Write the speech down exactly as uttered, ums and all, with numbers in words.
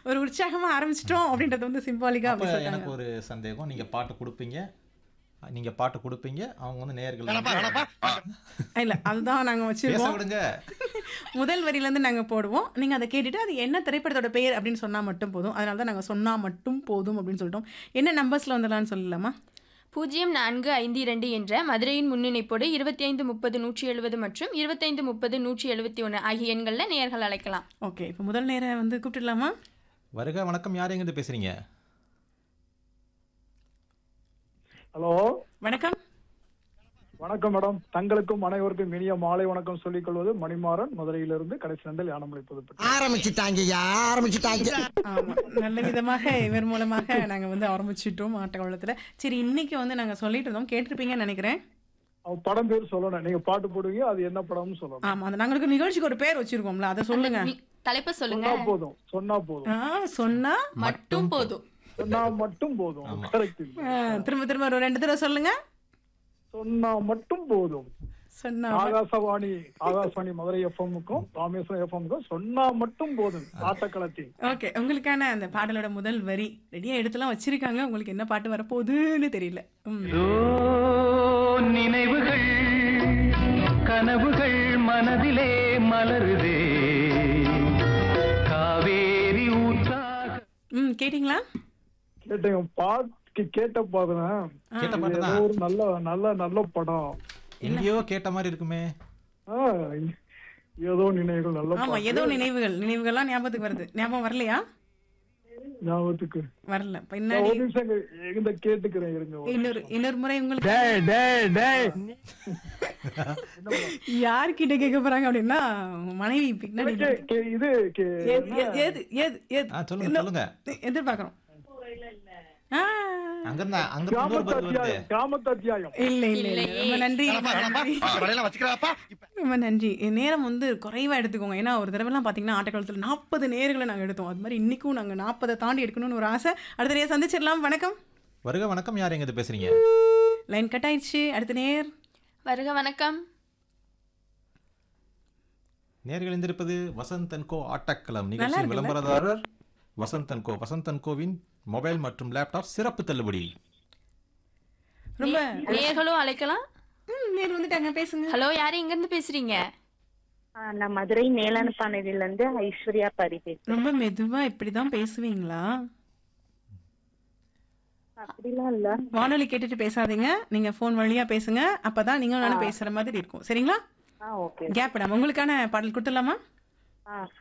ஒரு உற்சாகமா ஆரம்பிச்சிட்டோம் அப்படின்றது வந்து சிம்பாலிக்கா அப்ப அப்படி சொல்றாங்க. எனக்கு ஒரு சந்தேகம். நீங்க பாட்டு குடுப்பீங்க. நீங்க பாட்டு குடுப்பீங்க. அவங்க வந்து நேயர்கள் வந்து இல்ல அதுதான் நாங்க பேச வச்சிருக்கோம். விடுங்க. முதல் வரியில இருந்து நாங்க போடுவோம். நீங்க அத கேட்டுட்டு அது என்ன திரைப்படத்தோட பெயர் அப்படின்னு சொன்னா மட்டும் போதும். அதனால தான் நாங்க சொன்னா மட்டும் போதும் அப்படின்னு சொல்லிட்டோம். என்ன நம்பர்ஸ்ல வந்துடலாம்னு சொல்லலாமா? பூஜ்ஜியம் நான்கு ஐந்து இரண்டு என்ற மதுரையின் முன்னிணைப்போடு இருபத்தி ஐந்து முப்பது நூற்றி எழுபது மற்றும் இருபத்தைந்து முப்பது நூற்றி எழுபத்தி ஒன்று ஆகிய எண்களில் நேயர்கள் அழைக்கலாம். ஓகே. இப்போ முதல் நேரம் வந்து கூப்பிட்டுடலாமா? வருக வணக்கம். யார் எங்கிருந்து பேசுறீங்க? ஹலோ வணக்கம். வணக்கம் மேடம். தங்களுக்கும் அனைவருக்கும் இனிய மாலை வணக்கம் சொல்லிக் கொள்வது மணிமாறன், மதுரையிலிருந்து கடைசி நண்டல் யானமலை புதுப்பட்டி. ஆரம்பிச்சுட்டாங்கய்யா ஆரம்பிச்சுட்டாங்க. ஆமா. நல்ல விதமாக இவர் மூலமாக நாங்க வந்து ஆரம்பிச்சிட்டோம் ஆட்டக்காலத்துல. சரி, இன்னைக்கு வந்து நாங்க சொல்லிட்டு இருந்தோம், கேட்டிருப்பீங்கன்னு நினைக்கிறேன். அவன் படம் பேர் சொல்லணும். நீங்க பாட்டு போடுவீங்க, அது என்ன படம்னு சொல்லணும். ஆமா, அந்த நாங்களுக்கு நிகழ்ச்சிக்கு ஒரு பேர் வச்சிருக்கோம்ல, அதை சொல்லுங்க. நீ- தலைப்பை சொல்லுங்க. சொன்னா போதும், சொன்னா போதும், ஆ, சொன்னா மட்டும் போதும். சொன்னா மட்டும் போதும். கரெக்ட். ஆ, திரும்ப திரும்ப ஒரு ரெண்டு தடவை சொல்லுங்க. சொன்னா மட்டும் போதும். சொன்னா ஆகாசவாணி ஆகாசவாணி மதுரை எஃப்எம்முக்கும் ராமேஸ்வரம் எஃப்எம்முக்கும் சொன்னா மட்டும் போதும் ஆட்டக்களத்தில். ஓகே. உங்களுக்கான அந்த பாடலோட முதல் வரி ரெடியா எடுத்துலாம் வச்சிருக்காங்க. உங்களுக்கு என்ன பாட்டு வரப்போகுதுன்னு தெரியல. ம். நினைவுகள் கனவுகள் மனதிலே மலருதே காவேரி ஊற்றாக. ம் கேட்டிங்களா? கேட்டேன். பாட்டு கேட்ட பாருங்க. கேட்ட பாட்டு ஏதோ தான். ஒரு நல்ல நல்ல நல்ல படம். எங்கேயோ கேட்ட மாதிரி இருக்குமே. ஆ, ஏதோ நினைவுகள் நல்ல ஆமா, பாட்டு. ஏதோ நினைவுகள் நினைவுகள்லாம் ஞாபகத்துக்கு வருது. ஞாபகம் வரலையா? ஞாபகத்துக்கு வரல. நான் பின்னாடி ஒரு நிமிஷம் இங்க- இந்த கேட்டுக்கிறேன் இருங்க. ஒரு இன்னொரு நிமிஷம். இன்னொரு முறை உங்களுக்கு டேய் டேய் டேய் யார்கிட்ட கேட்க போறாங்க அப்படின்னா மனைவி பின்னாடி கே- கே- இது கே- ஏது ஏது ஏது ஏது ஏது ஆ, சொல்லுங்க இன்னும் சொல்லுங்க. எதிர்பார்க்கிறோம். ஆ, அங்க இருந்தா அங்க இருந்து இன்னொரு பதில் வருது. கிராமத்து கிராமத்து அத்தியாயம். இல்ல இல்ல இல்ல. ரொம்ப நன்றி. ரொம்ப நன்றி. நேரம் வந்து குறைவா எடுத்துக்கோங்க. ஏன்னா ஒரு தடவைலாம் பாத்தீங்கன்னா ஆட்டக்காலத்துல நாற்பது நேர்களை நாங்க எடுத்தோம். அது மாதிரி இன்னைக்கும் நாங்க நாற்பதை தாண்டி எடுக்கணும்னு ஒரு ஆசை. அடுத்த நேரம் சந்திச்சிடலாம். வணக்கம். வருக வணக்கம். யார் எங்கிருந்து பேசுறீங்க? லைன் கட் ஆயிடுச்சு. அடுத்த நேர். வருக வணக்கம். நேர்கள் இருந்திருப்பது வசந்த் அண்ட் கோ ஆட்டக்களம் நல்லா நிகழ்ச்சியின் இருக்குல்ல? விளம்பரதாரர் Vasanth and go. Vasanth and CoWIN mobile மற்றும் லேப்டாப் சிறப்பு தள்ளுபடி. ரொம்ப நேயர்களும் அழைக்கலாம். ம், நேர் வந்துட்டாங்க, பேசுங்க. ஹலோ, யாரு எங்க இருந்து பேசுறீங்க? ஆ, நான் மதுரை மேலானப்பானையில இருந்து ஐஸ்வர்யா பாரி பேசுறேன். ரொம்ப மெதுவா இப்படிதான் பேசுவீங்களா? அப்படிலாம் இல்ல. வானொலி கேட்டுட்டு பேசாதீங்க. நீங்க போன் வழியா பேசுங்க. அப்பதான் நீங்களும் நானும் பேசுற மாதிரி இருக்கும். சரிங்களா? ஆ, ஓகே. கேப் விடாம உங்களுக்கான பாடல் கொடுத்துடலாமா? ஆ